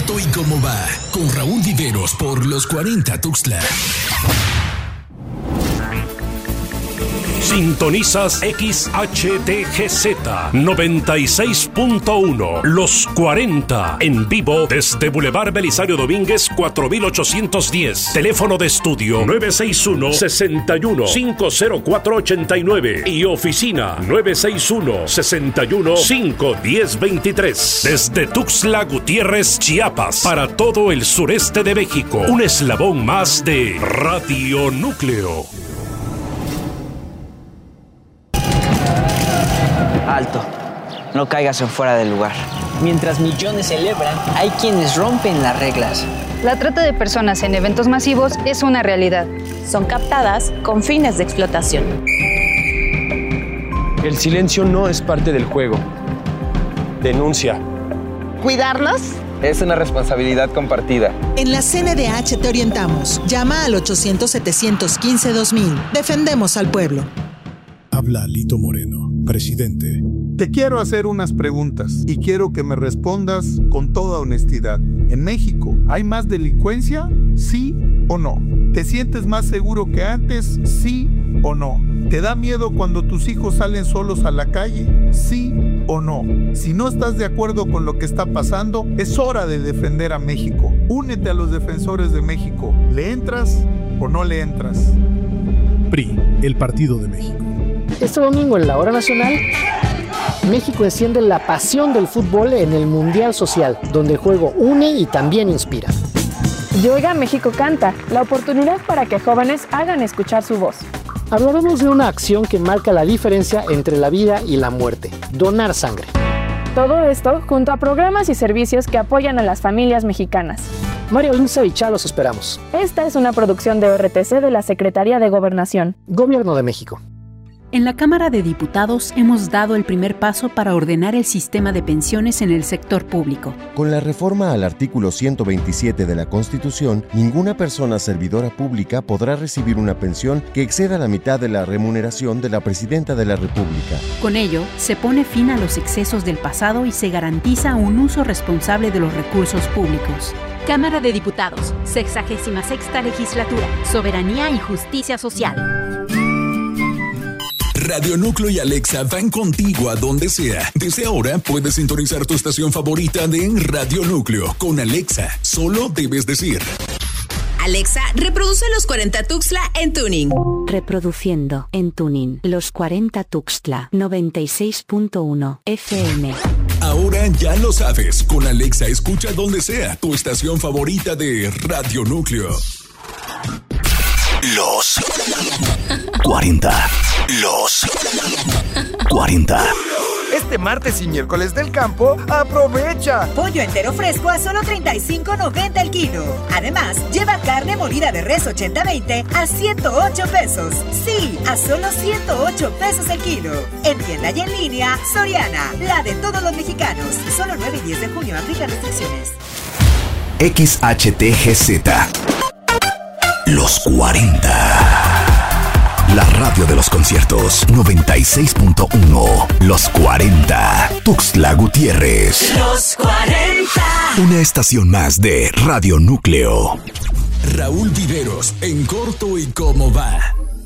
corto y cómo va, con Raúl Viveros por los 40 Tuxtla. Sintonizas XHTGZ 96.1 Los 40 en vivo desde Boulevard Belisario Domínguez 4810. Teléfono de estudio 961-61-50489 y oficina 961-61-51023. Desde Tuxtla Gutiérrez, Chiapas, para todo el sureste de México. Un eslabón más de Radio Núcleo. Alto, no caigas en fuera del lugar. Mientras millones celebran, hay quienes rompen las reglas. La trata de personas en eventos masivos es una realidad. Son captadas con fines de explotación. El silencio no es parte del juego. Denuncia. ¿Cuidarnos? Es una responsabilidad compartida. En la CNDH te orientamos. Llama al 800-715-2000. Defendemos al pueblo. Habla Lito Moreno, presidente. Te quiero hacer unas preguntas y quiero que me respondas con toda honestidad. ¿En México hay más delincuencia? ¿Sí o no? ¿Te sientes más seguro que antes? ¿Sí o no? ¿Te da miedo cuando tus hijos salen solos a la calle? ¿Sí o no? Si no estás de acuerdo con lo que está pasando, es hora de defender a México. Únete a los defensores de México. ¿Le entras o no le entras? PRI, el Partido de México. Este domingo en la Hora Nacional, México enciende la pasión del fútbol en el Mundial Social, donde el juego une y también inspira. Yoga México Canta, la oportunidad para que jóvenes hagan escuchar su voz. Hablaremos de una acción que marca la diferencia entre la vida y la muerte: donar sangre. Todo esto junto a programas y servicios que apoyan a las familias mexicanas. Mario Lince y Chá los esperamos. Esta es una producción de ORTC de la Secretaría de Gobernación. Gobierno de México. En la Cámara de Diputados hemos dado el primer paso para ordenar el sistema de pensiones en el sector público. Con la reforma al artículo 127 de la Constitución, ninguna persona servidora pública podrá recibir una pensión que exceda la mitad de la remuneración de la Presidenta de la República. Con ello, se pone fin a los excesos del pasado y se garantiza un uso responsable de los recursos públicos. Cámara de Diputados, 66ª Legislatura, Soberanía y Justicia Social. Radio Núcleo y Alexa van contigo a donde sea. Desde ahora puedes sintonizar tu estación favorita de Radio Núcleo. Con Alexa, solo debes decir: Alexa, reproduce los 40 Tuxtla en tuning. Reproduciendo en tuning los 40 Tuxtla 96.1 FM. Ahora ya lo sabes. Con Alexa escucha donde sea tu estación favorita de Radio Núcleo. Los 40. Los 40. Este martes y miércoles del campo, aprovecha. Pollo entero fresco a solo $35.90 el kilo. Además, lleva carne molida de res 80-20 a 108 pesos. Sí, a solo 108 pesos el kilo. En tienda y en línea, Soriana, la de todos los mexicanos. Solo 9 y 10 de junio, aplica restricciones. XHTGZ. Los 40. La radio de los conciertos 96.1. Los 40. Tuxtla Gutiérrez. Los 40. Una estación más de Radio Núcleo. Raúl Viveros en corto y cómo va.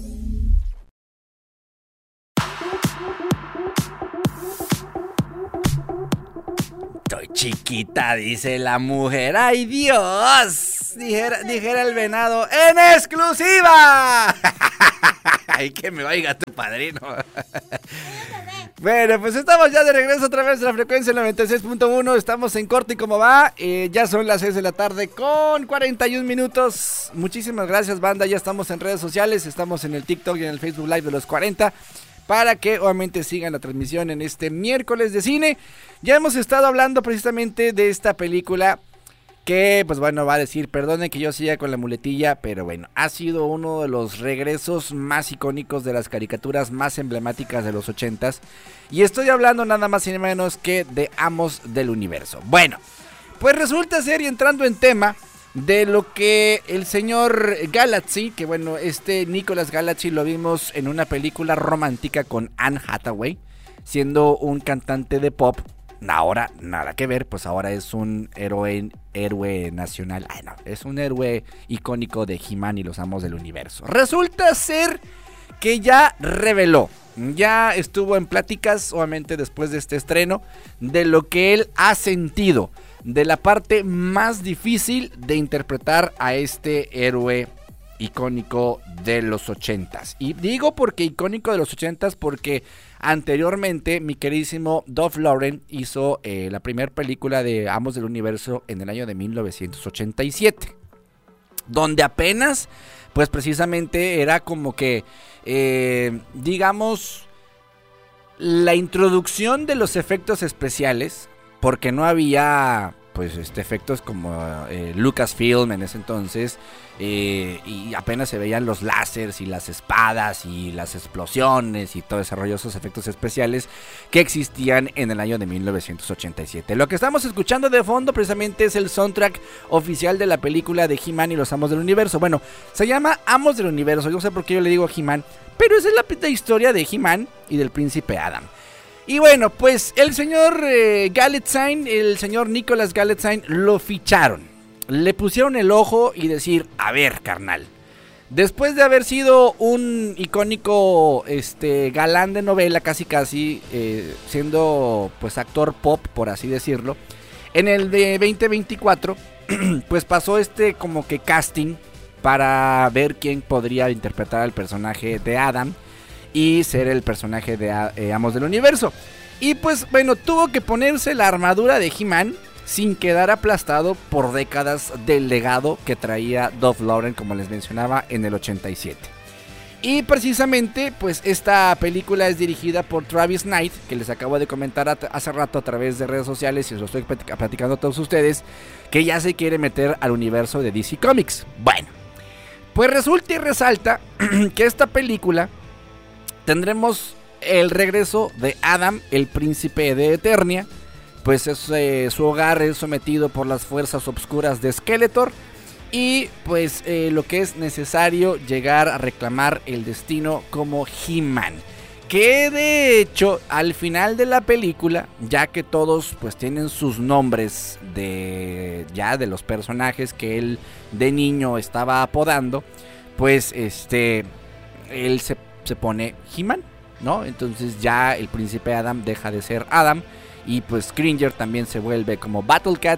Estoy chiquita, dice la mujer. ¡Ay, Dios! Dijera el venado en exclusiva. Ay, que me oiga tu padrino. Bueno, pues estamos ya de regreso a través de la frecuencia 96.1. Estamos en corto y cómo va. Ya son las 6 de la tarde con 41 minutos. Muchísimas gracias, banda. Ya estamos en redes sociales. Estamos en el TikTok y en el Facebook Live de los 40. Para que obviamente sigan la transmisión en este miércoles de cine. Ya hemos estado hablando precisamente de esta película que, pues bueno, va a decir, perdonen que yo siga con la muletilla, pero bueno, ha sido uno de los regresos más icónicos de las caricaturas más emblemáticas de los 80s. Y estoy hablando nada más y nada menos que de Amos del Universo. Bueno, pues resulta ser, y entrando en tema, de lo que el señor Galaxy, que bueno, Nicolas Galaxy lo vimos en una película romántica con Anne Hathaway, siendo un cantante de pop, ahora nada que ver, pues ahora es un héroe nacional. Es un héroe icónico de He-Man y los Amos del Universo. Resulta ser que ya reveló, ya estuvo en pláticas, obviamente después de este estreno, de lo que él ha sentido, de la parte más difícil de interpretar a este héroe icónico de los 80s. Y digo porque icónico de los 80s porque anteriormente mi queridísimo Dolph Lundgren hizo la primera película de Amos del Universo en el año de 1987, donde apenas, pues precisamente era como que, digamos, la introducción de los efectos especiales, porque no había pues efectos como Lucasfilm en ese entonces, y apenas se veían los láseres y las espadas y las explosiones y todo ese rollo, esos efectos especiales que existían en el año de 1987. Lo que estamos escuchando de fondo precisamente es el soundtrack oficial de la película de He-Man y los Amos del Universo. Bueno, se llama Amos del Universo, yo no sé por qué yo le digo He-Man, pero esa es la historia de He-Man y del príncipe Adam. Y bueno, pues el señor Galitzine, el señor Nicholas Galitzine, lo ficharon. Le pusieron el ojo y decir, a ver, carnal, después de haber sido un icónico galán de novela, casi siendo pues actor pop, por así decirlo, en el de 2024, pues pasó como que casting para ver quién podría interpretar al personaje de Adam y ser el personaje de Amos del Universo. Y pues bueno, tuvo que ponerse la armadura de He-Man sin quedar aplastado por décadas del legado que traía Dolph Lundgren, como les mencionaba, en el 87. Y precisamente, pues esta película es dirigida por Travis Knight, que les acabo de comentar hace rato a través de redes sociales, y os lo estoy platicando a todos ustedes, que ya se quiere meter al universo de DC Comics. Bueno, pues resulta y resalta que esta película tendremos el regreso de Adam, el príncipe de Eternia. Pues su hogar es sometido por las fuerzas oscuras de Skeletor. Y pues lo que es necesario llegar a reclamar el destino como He-Man. Que de hecho al final de la película, ya que todos pues tienen sus nombres de los personajes que él de niño estaba apodando, pues él se pone He-Man, ¿no? Entonces ya el príncipe Adam deja de ser Adam. Y pues Cringer también se vuelve como Battlecat,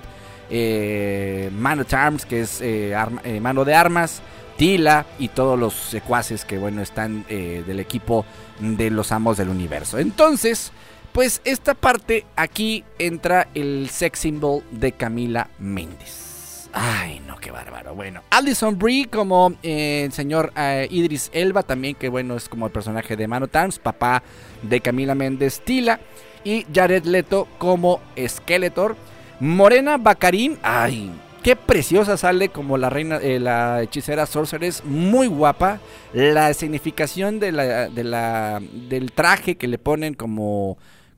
Man at Arms, que es mano de armas, Tila y todos los secuaces que bueno están del equipo de los Amos del Universo. Entonces, pues esta parte aquí entra el sex symbol de Camila Mendes. Ay, no, qué bárbaro. Bueno, Alison Brie como el señor Idris Elba también, que bueno es como el personaje de Man at Arms, papá de Camila Mendes Tila. Y Jared Leto como Skeletor. Morena Baccarin, ay, qué preciosa sale como la reina, la hechicera Sorceress, muy guapa. La significación del traje que le ponen como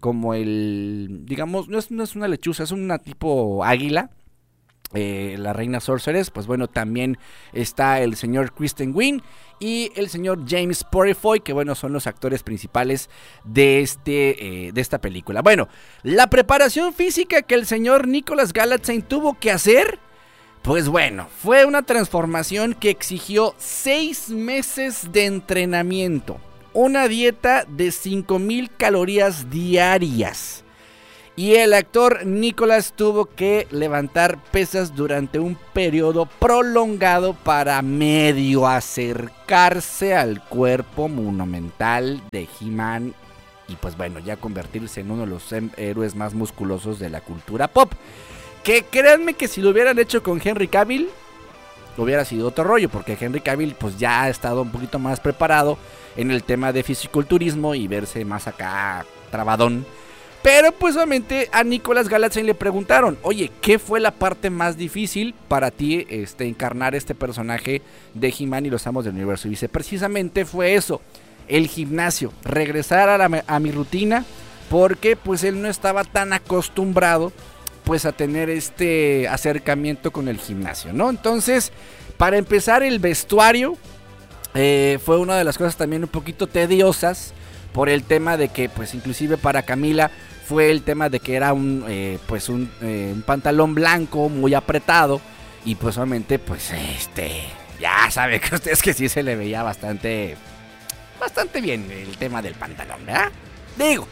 el, digamos, no es una lechuza, es una tipo águila. La reina Sorceress, pues bueno, también está el señor Kristen Wiig y el señor James Purefoy, que bueno, son los actores principales de esta película. Bueno, la preparación física que el señor Nicholas Galitzine tuvo que hacer, pues bueno, fue una transformación que exigió 6 meses de entrenamiento, una dieta de 5,000 calorías diarias. Y el actor Nicholas tuvo que levantar pesas durante un periodo prolongado para medio acercarse al cuerpo monumental de He-Man y pues bueno, ya convertirse en uno de los héroes más musculosos de la cultura pop. Que créanme que si lo hubieran hecho con Henry Cavill, hubiera sido otro rollo, porque Henry Cavill pues ya ha estado un poquito más preparado en el tema de fisiculturismo y verse más acá trabadón. Pero pues obviamente a Nicholas Galitzine le preguntaron, oye, ¿qué fue la parte más difícil para ti encarnar este personaje de He-Man y los Amos del Universo? Y dice, precisamente fue eso, el gimnasio, regresar a mi rutina, porque pues él no estaba tan acostumbrado pues a tener este acercamiento con el gimnasio, ¿no? Entonces, para empezar, el vestuario fue una de las cosas también un poquito tediosas, por el tema de que pues inclusive para Camila fue el tema de que era un pantalón blanco muy apretado y pues obviamente pues ya sabe que ustedes que sí se le veía bastante bien el tema del pantalón, ¿verdad? Digo.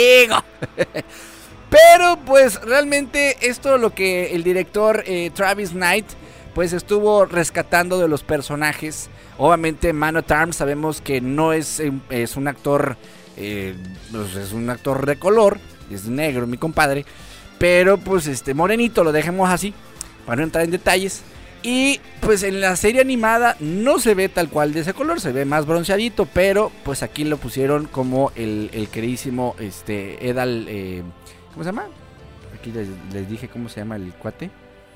Pero pues realmente esto lo que el director Travis Knight pues estuvo rescatando de los personajes. Obviamente Man at Arms sabemos que no es un actor, pues es un actor de color, es negro mi compadre, pero pues morenito, lo dejemos así para no entrar en detalles. Y pues en la serie animada no se ve tal cual de ese color, se ve más bronceadito, pero pues aquí lo pusieron como el queridísimo Edal, ¿cómo se llama? Aquí les dije cómo se llama el cuate.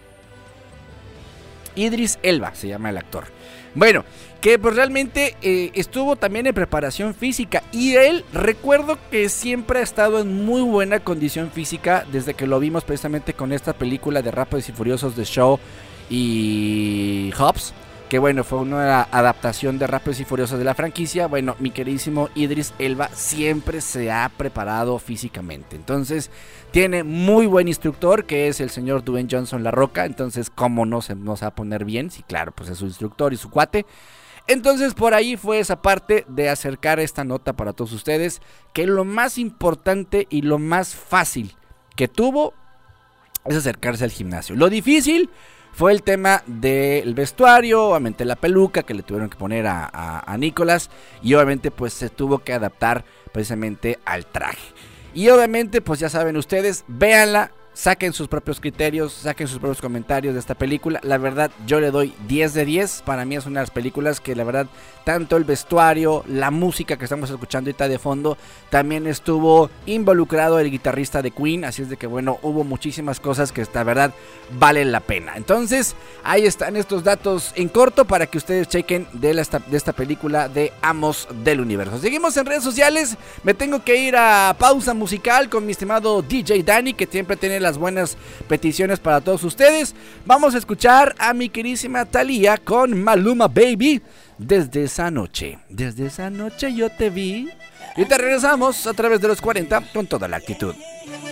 Idris Elba se llama el actor. Bueno, que pues realmente estuvo también en preparación física y él, recuerdo que siempre ha estado en muy buena condición física desde que lo vimos precisamente con esta película de Rápidos y Furiosos de Show y Hobbs, que bueno, fue una adaptación de Rápidos y Furiosos de la franquicia. Bueno, mi queridísimo Idris Elba siempre se ha preparado físicamente, entonces tiene muy buen instructor que es el señor Dwayne Johnson La Roca. Entonces cómo no se va a poner bien, sí, claro, pues es su instructor y su cuate. Entonces por ahí fue esa parte de acercar esta nota para todos ustedes, que lo más importante y lo más fácil que tuvo es acercarse al gimnasio. Lo difícil fue el tema del vestuario, obviamente la peluca que le tuvieron que poner a Nicolas, y obviamente pues se tuvo que adaptar precisamente al traje. Y obviamente pues ya saben ustedes, véanla, saquen sus propios criterios, saquen sus propios comentarios de esta película. La verdad yo le doy 10 de 10, para mí es una de las películas que la verdad tanto el vestuario, la música que estamos escuchando ahorita de fondo, también estuvo involucrado el guitarrista de Queen, así es de que bueno, hubo muchísimas cosas que la verdad valen la pena. Entonces ahí están estos datos en corto para que ustedes chequen de esta película de Amos del Universo. Seguimos en redes sociales, me tengo que ir a pausa musical con mi estimado DJ Dani, que siempre tiene las buenas peticiones para todos ustedes. Vamos a escuchar a mi queridísima Thalía con Maluma Baby. Desde esa noche yo te vi. Y te regresamos a través de los 40 con toda la actitud.